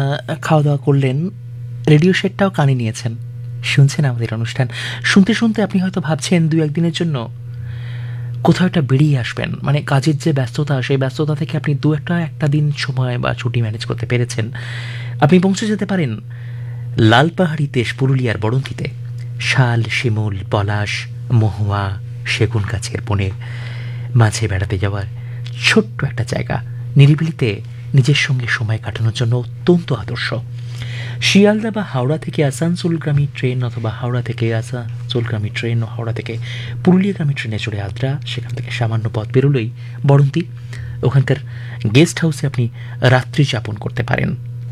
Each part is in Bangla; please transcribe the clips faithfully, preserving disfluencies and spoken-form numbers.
খাওয়া দাওয়া করলেন, রেডিও সেটটাও কানে নিয়েছেন, শুনছেন আমাদের অনুষ্ঠান। শুনতে শুনতে আপনি হয়তো ভাবছেন দু একদিনের জন্য কোথাও একটা বেরিয়ে আসবেন, মানে কাজের যে ব্যস্ততা, সেই ব্যস্ততা থেকে আপনি দু একটা একটা দিন সময় বা ছুটি ম্যানেজ করতে পেরেছেন। আপনি পৌঁছে যেতে পারেন লালপাহাড়ি দেশ পুরুলিয়ার বড়ন্তিতে। শাল, শিমুল, পলাশ, মহুয়া, সেগুন গাছের বনে মাঝে বেড়াতে যাওয়ার ছোট্ট একটা জায়গা, নিরিবিলিতে নিজের সঙ্গে সময় কাটানোর জন্য অত্যন্ত আদর্শ। শিয়ালদা বা হাওড়া থেকে আসানসোলগামী ট্রেন, অথবা হাওড়া থেকে আসানসোলগামী ট্রেন ও হাওড়া থেকে পুরুলিয়াগামী ট্রেনে চড়ে আদ্রা, সেখান থেকে সামান্য পথ বেরোলেই বড়ন্তি। ওখানকার গেস্ট হাউসে আপনি রাত্রি যাপন করতে পারেন।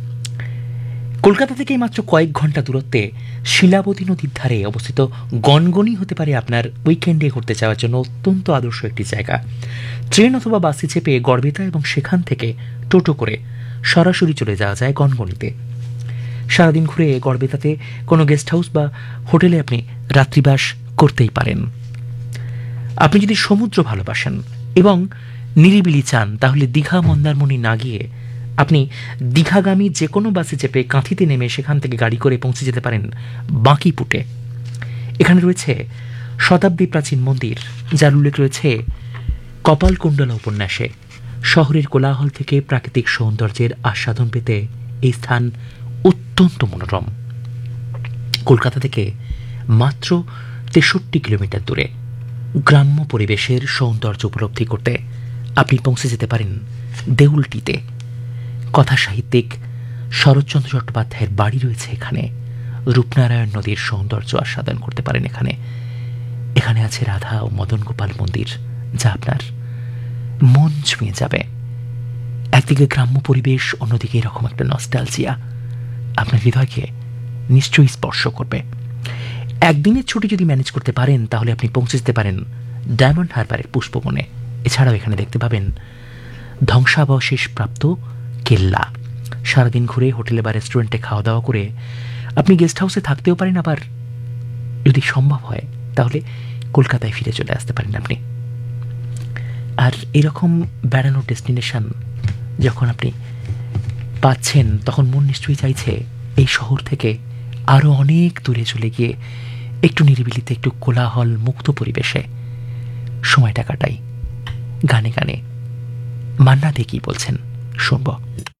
কলকাতা থেকে মাত্র কয়েক ঘন্টা দূরত্বে শিলাবতী নদীর ধারে অবস্থিত গনগনি হতে পারে আপনার উইকেন্ডে ঘুরতে যাওয়ার জন্য অত্যন্ত আদর্শ একটি জায়গা। ট্রেন অথবা বাসে চেপে গড়বেতা এবং সেখান থেকে টোটো করে সরাসরি চলে যাওয়া যায় গনগনিতে। সারাদিন ঘুরে গড়বেতাতে কোনো গেস্ট হাউস বা হোটেলে আপনি রাত্রিবাস করতেই পারেন। আপনি যদি সমুদ্র ভালোবাসেন এবং নিরিবিলি চান, তাহলে দীঘা মন্দারমণি না গিয়ে আপনি দীঘাগামী যে কোনো বাসে চেপে কাঁথিতে নেমে সেখান থেকে গাড়ি করে পৌঁছে যেতে পারেন বাঁকিপুটে। এখানে রয়েছে শতাব্দী প্রাচীন মন্দির, যার উল্লেখ রয়েছে কপালকুণ্ডলা উপন্যাসে। শহরের কোলাহল থেকে প্রাকৃতিক সৌন্দর্যের আস্বাদন পেতে এই স্থান অত্যন্ত মনোরম। কলকাতা থেকে মাত্র তেষট্টি কিলোমিটার দূরে গ্রাম্য পরিবেশের সৌন্দর্য উপলব্ধি করতে আপনি পৌঁছে যেতে পারেন দেউলটিতে। কথা সাহিত্যিক শরৎচন্দ্র চট্টোপাধ্যায়ের বাড়ি রয়েছে এখানে। রূপনারায়ণ নদীর সৌন্দর্য আস্বাদন করতে পারেন এখানে। এখানে আছে রাধা ও মদন গোপাল মন্দির, যা আপনার মন ছুঁয়ে যাবে। একদিকে গ্রাম্য পরিবেশ, অন্যদিকে এরকম একটা নস্টালজিয়া আপনার হৃদয়কে নিশ্চয়ই স্পর্শ করবে। একদিনের ছুটি যদি ম্যানেজ করতে পারেন, তাহলে আপনি পৌঁছে যেতে পারেন ডায়মন্ড হারবারের পুষ্পবনে। এছাড়াও এখানে দেখতে পাবেন ধ্বংসাবশেষ প্রাপ্ত কেল্লা। সারাদিন ঘুরে হোটেলে বা রেস্টুরেন্টে খাওয়া দাওয়া করে আপনি গেস্ট হাউসে থাকতেও পারেন, আবার যদি সম্ভব হয় তাহলে কলকাতায় ফিরে চলে আসতে পারেন আপনি। আর এরকম বেড়ানোর ডেস্টিনেশন যখন আপনি পাচ্ছেন, তখন মন নিশ্চয়ই চাইছে এই শহর থেকে আরও অনেক দূরে চলে গিয়ে একটু নিরিবিলিতে, একটু কোলাহল মুক্ত পরিবেশে সময়টা কাটাই। গানে গানে মান্না দে কি বলছেন শুনব।